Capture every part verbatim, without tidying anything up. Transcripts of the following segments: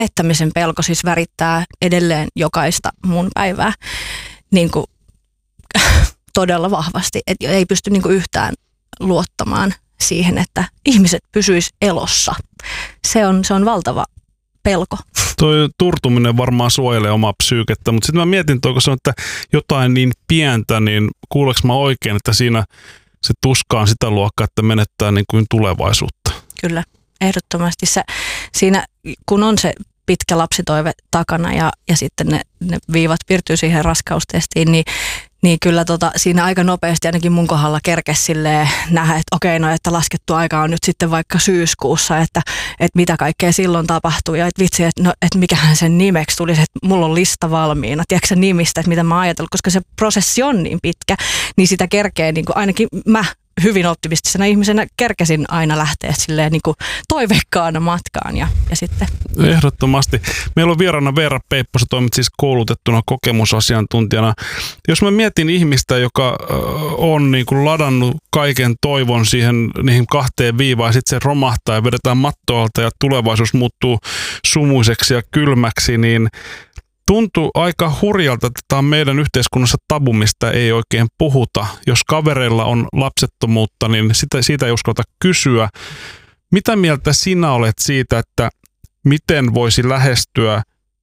menettämisen pelko siis värittää edelleen jokaista mun päivää niin kuin, todella vahvasti, että ei pysty niin kuin yhtään luottamaan siihen, että ihmiset pysyis elossa. Se on, se on valtava pelko. Toi turtuminen varmaan suojelee omaa psyykettä, mutta sitten mä mietin tuo, kun se on, että jotain niin pientä, niin kuuleeko mä oikein, että siinä se tuska on sitä luokkaa, että menettää niin kuin tulevaisuutta? Kyllä, ehdottomasti. Se, siinä, kun on se pitkä lapsitoive takana ja, ja sitten ne, ne viivat piirtyy siihen raskaustestiin, niin Niin kyllä tota, siinä aika nopeasti ainakin mun kohdalla kerkesi silleen nähdä, että okei, no että laskettu aika on nyt sitten vaikka syyskuussa, että, että mitä kaikkea silloin tapahtuu ja että vitsi, että, no, että mikähän sen nimeksi tulisi, että mulla on lista valmiina, tiedätkö sä nimistä, että mitä mä oon ajatellut, koska se prosessi on niin pitkä, niin sitä kerkee niin kuin ainakin mä hyvin optimistisena ihmisenä kerkesin aina lähteä silleen niin kuin toiveikkaana matkaan ja, ja sitten. Ehdottomasti. Meillä on vieraana Veera Peippo, sä toimit siis koulutettuna kokemusasiantuntijana. Jos mä mietin ihmistä, joka on niin kuin ladannut kaiken toivon siihen niihin kahteen viivaan ja sitten se romahtaa ja vedetään mattoalta ja tulevaisuus muuttuu sumuiseksi ja kylmäksi, niin tuntuu aika hurjalta, että tämä on meidän yhteiskunnassa tabu, mistä ei oikein puhuta. Jos kavereilla on lapsettomuutta, niin sitä, siitä ei uskota kysyä. Mitä mieltä sinä olet siitä, että miten voisi lähestyä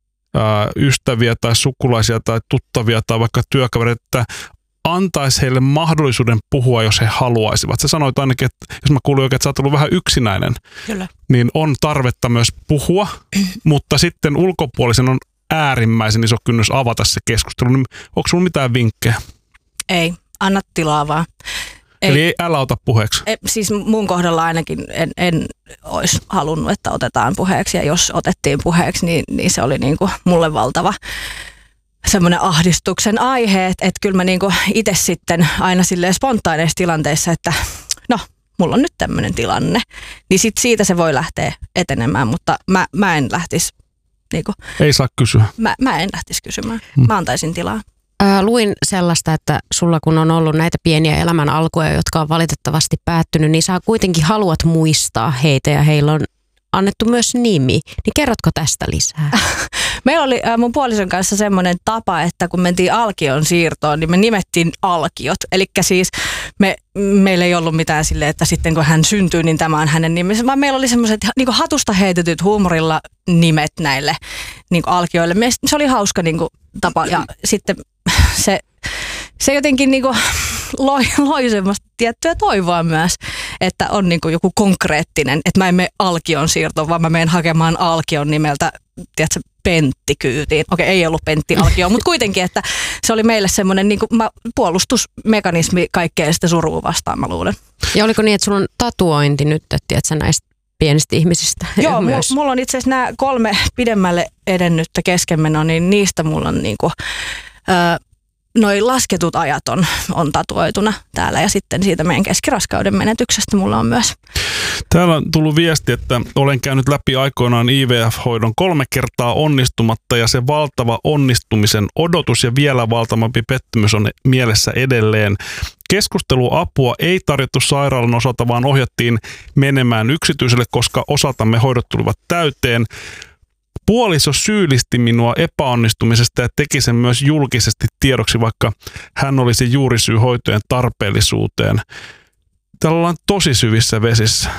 ää, ystäviä tai sukulaisia tai tuttavia tai vaikka työkavereita, että antaisi heille mahdollisuuden puhua, jos he haluaisivat? Sä sanoit ainakin, että jos mä kuulin oikein, että sä oot ollut vähän yksinäinen, Kyllä. niin on tarvetta myös puhua, mutta sitten ulkopuolisen on äärimmäisen iso kynnys avata se keskustelu. Niin onko sulla mitään vinkkejä? Ei, anna tilaa vaan. Ei, Eli ei, älä ota puheeksi? Ei, siis mun kohdalla ainakin en, en olisi halunnut, että otetaan puheeksi. Ja jos otettiin puheeksi, niin, niin se oli niinku mulle valtava semmoinen ahdistuksen aihe. Että et kyllä mä niinku itse sitten aina silleen spontaaneissa tilanteissa, että no, mulla on nyt tämmöinen tilanne. Niin sit siitä se voi lähteä etenemään, mutta mä, mä en lähtisi Niinku, ei saa kysyä. Mä, mä en lähtisi kysymään. Mä antaisin tilaa. Ää, luin sellaista, että sulla kun on ollut näitä pieniä elämän alkuja, jotka on valitettavasti päättynyt, niin sä kuitenkin haluat muistaa heitä ja heillä on annettu myös nimi. Niin kerrotko tästä lisää? Meillä oli äh, mun puolison kanssa semmoinen tapa, että kun mentiin Alkion siirtoon, niin me nimettiin Alkiot. Eli siis me, meillä ei ollut mitään silleen, että sitten kun hän syntyy, niin tämä on hänen nimensä. Vaan meillä oli semmoiset niin hatusta heitetyt huumorilla nimet näille niin Alkioille. Se oli hauska niin tapa ja sitten se, se jotenkin niin loi, loi semmoista tiettyä toivoa myös, että on niin joku konkreettinen, että mä en mene Alkion siirtoon, vaan mä menen hakemaan Alkion nimeltä, tiedätkö, Pentti kyytiin. Okei, ei ollut Pentti Alkio, mutta kuitenkin, että se oli meille semmoinen niin puolustusmekanismi kaikkea sitä surua vastaan, mä luulen. Ja oliko niin, että sulla on tatuointi nyt, tiedätkö, näistä pienistä ihmisistä? Joo, myös. Mulla on itse asiassa nämä kolme pidemmälle edennyttä keskenmenoa, niin niistä mulla on niin kuin, öö, noi lasketut ajat on, on tatuoituna täällä ja sitten siitä meidän keskiraskauden menetyksestä mulla on myös. Täällä on tullut viesti, että olen käynyt läpi aikoinaan I V F-hoidon kolme kertaa onnistumatta ja se valtava onnistumisen odotus ja vielä valtavampi pettymys on mielessä edelleen. Keskusteluapua ei tarjottu sairaalan osalta, vaan ohjattiin menemään yksityiselle, koska osaltamme hoidot tulivat täyteen. Puoliso syyllisti minua epäonnistumisesta ja teki sen myös julkisesti tiedoksi, vaikka hän olisi juurisyy hoitojen tarpeellisuuteen. Täällä ollaan tosi syvissä vesissä.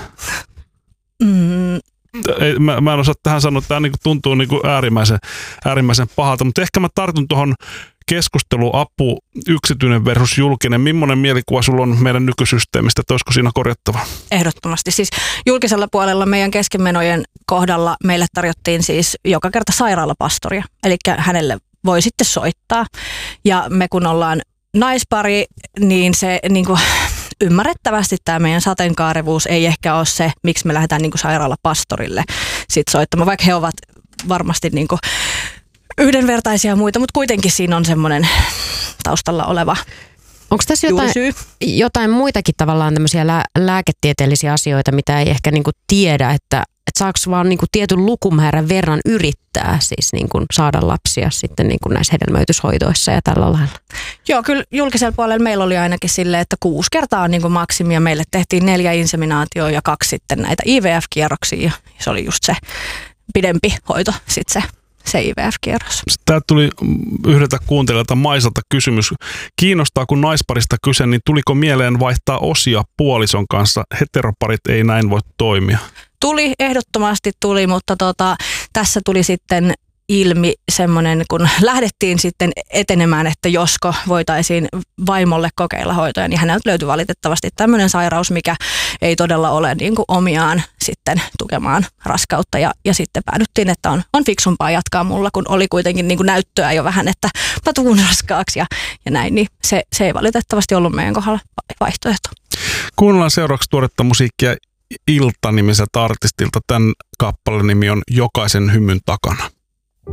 Mm. Ei, mä, mä en osaa tähän sanoa, että tämä niinku tuntuu niinku äärimmäisen, äärimmäisen pahalta, mutta ehkä mä tartun tuohon keskusteluapu, yksityinen versus julkinen. Millainen mielikuva sulla on meidän nykysysteemistä, että olisiko siinä korjattavaa? Ehdottomasti. Siis julkisella puolella meidän keskenmenojen kohdalla meille tarjottiin siis joka kerta sairaalapastoria. Eli hänelle voi sitten soittaa. Ja me kun ollaan naispari, niin se niin kuin, ymmärrettävästi tämä meidän sateenkaarevuus ei ehkä ole se, miksi me lähdetään niin kuin sairaalapastorille sit soittamaan, vaikka he ovat varmasti niin kuin yhdenvertaisia ja muita, mutta kuitenkin siinä on semmoinen taustalla oleva Onko tässä jotain, jotain muitakin tavallaan tämmöisiä lää, lääketieteellisiä asioita, mitä ei ehkä niinku tiedä, että et saako vaan niinku tietyn lukumäärän verran yrittää siis niinku saada lapsia sitten niinku näissä hedelmöityshoidoissa ja tällä lailla? Joo, kyllä julkisella puolella meillä oli ainakin silleen, että kuusi kertaa on niinku maksimi ja meille tehtiin neljä inseminaatioa ja kaksi sitten näitä I V F-kierroksia ja se oli just se pidempi hoito sitten se. se I V F-kierros. Tämä tuli yhdeltä kuuntelijalta Maisalta kysymys. Kiinnostaa, kun naisparista kyse, niin tuliko mieleen vaihtaa osia puolison kanssa? Heteroparit ei näin voi toimia. Tuli, ehdottomasti tuli, mutta tota, tässä tuli sitten ilmi semmoinen, kun lähdettiin sitten etenemään, että josko voitaisiin vaimolle kokeilla hoitoja, niin häneltä löytyi valitettavasti tämmöinen sairaus, mikä ei todella ole niin kuin omiaan sitten tukemaan raskautta. Ja, ja sitten päädyttiin, että on, on fiksumpaa jatkaa mulla, kun oli kuitenkin niin kuin näyttöä jo vähän, että mä tuun raskaaksi ja, ja näin, niin se, se ei valitettavasti ollut meidän kohdalla vaihtoehto. Kuunnellaan seuraavaksi tuoretta musiikkia Ilta-nimiseltä artistilta. Tämän kappaleen nimi on Jokaisen hymyn takana.